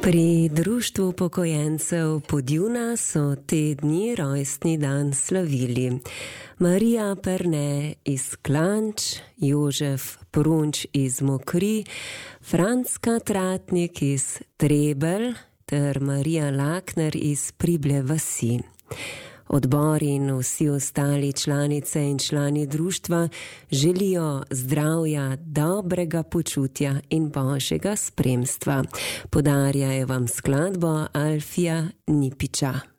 Pri Društvu upokojencev Podjuna so te dni rojstni dan slavili Marija Perne iz Klanč, Jožef Prunč iz Mokri, Franska Tratnik iz Trebelj ter Marija Lakner iz Prible vasi. Odbor in vsi ostali članice in člani društva želijo zdravja, dobrega počutja in božjega spremstva. Podarjajo vam skladbo Alfija Nipiča.